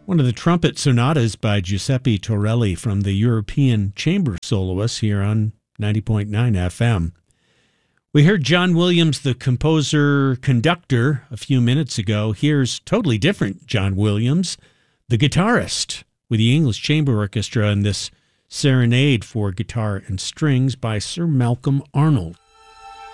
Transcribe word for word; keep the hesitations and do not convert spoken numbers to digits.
One of the trumpet sonatas by Giuseppe Torelli from the European Chamber Soloists here on ninety point nine F M. We heard John Williams, the composer-conductor, a few minutes ago. Here's totally different John Williams, the guitarist, with the English Chamber Orchestra in this Serenade for Guitar and Strings by Sir Malcolm Arnold.